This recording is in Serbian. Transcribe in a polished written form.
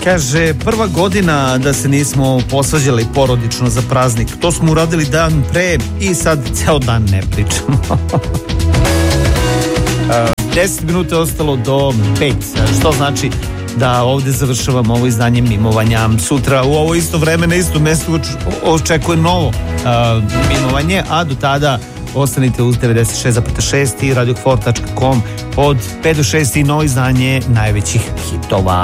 Kaže, prva godina da se nismo posvađali porodično za praznik. To smo uradili dan pre i sad ceo dan ne pričamo. 10 minuta je ostalo do 5, što znači da ovde završavamo ovo izdanje Mimovanja. Sutra u ovo isto vreme na istom mestu očekuje novo Mimovanje, a do tada ostanite uz 96,6 i radiokfor.com od 5 do 6 i novo izdanje najvećih hitova.